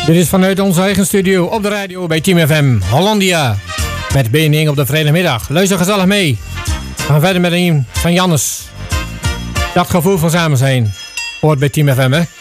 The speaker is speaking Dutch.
Dit is vanuit onze eigen studio op de radio bij Team FM Hollandia. Met BNing op de vrijdagmiddag. Luister gezellig mee. We gaan verder met een van Jannes. Dat gevoel van samen zijn hoort bij Team FM, hè.